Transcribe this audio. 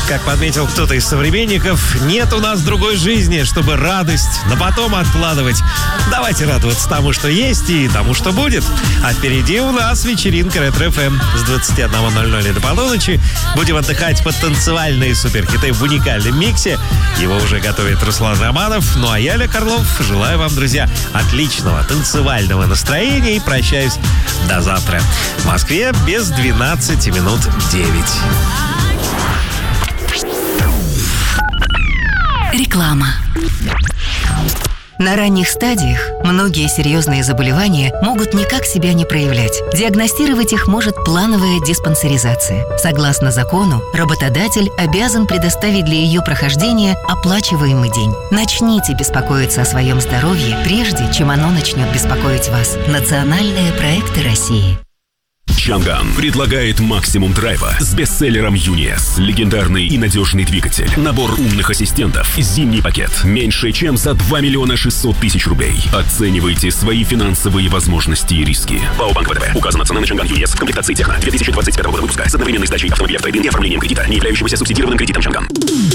Как подметил кто-то из современников, нет у нас другой жизни, чтобы радость на потом откладывать. Давайте радоваться тому, что есть, и тому, что будет. А впереди у нас вечеринка Ретро-ФМ с 21:00 до полуночи. Будем отдыхать под танцевальные суперхиты в уникальном миксе. Его уже готовит Руслан Романов. Ну а я, Ля Карлов, желаю вам, друзья, отличного танцевального настроения и прощаюсь до завтра. В Москве без 12 минут 9. Реклама. На ранних стадиях многие серьезные заболевания могут никак себя не проявлять. Диагностировать их может плановая диспансеризация. Согласно закону, работодатель обязан предоставить для ее прохождения оплачиваемый день. Начните беспокоиться о своем здоровье, прежде чем оно начнет беспокоить вас. Национальные проекты России. Чанган предлагает максимум драйва с бестселлером UNIS. Легендарный и надежный двигатель. Набор умных ассистентов. Зимний пакет. Меньше чем за 2 600 000 рублей. Оценивайте свои финансовые возможности и риски. ПАО Банк ВТБ. Указана цена на Чанган UNIS в комплектации Техно 2025 года выпуска с одновременной сдачей автомобиля в трейд-ин и оформлением кредита, не являющегося субсидированным кредитом Чанган.